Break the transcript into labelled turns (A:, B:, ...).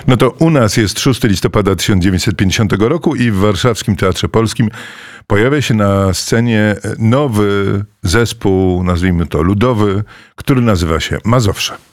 A: No to u nas jest 6 listopada 1950 roku i w Warszawskim Teatrze Polskim pojawia się na scenie nowy zespół, nazwijmy to ludowy, który nazywa się Mazowsze.